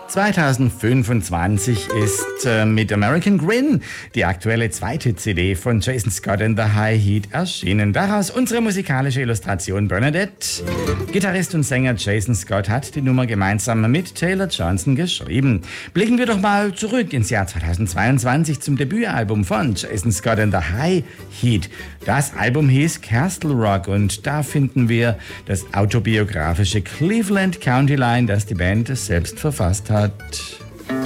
2025 ist mit American Grin die aktuelle zweite CD von Jason Scott and the High Heat erschienen. Daraus unsere musikalische Illustration Bernadette. Gitarrist und Sänger Jason Scott hat die Nummer gemeinsam mit Taylor Johnson geschrieben. Blicken wir doch mal zurück ins Jahr 2022 zum Debütalbum von Jason Scott and the High Heat. Das Album hieß Castle Rock und da finden wir das autobiografische Cleveland County Line, das die Band selbst verfasst hat.